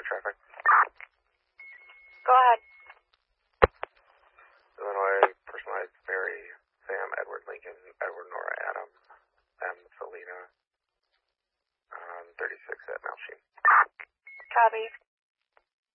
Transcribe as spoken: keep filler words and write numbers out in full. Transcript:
traffic. Go ahead. Illinois, personalized Mary, Sam, Edward Lincoln, Edward Nora Adam, M. Selena, um, thirty-six at Malsheen. Copy.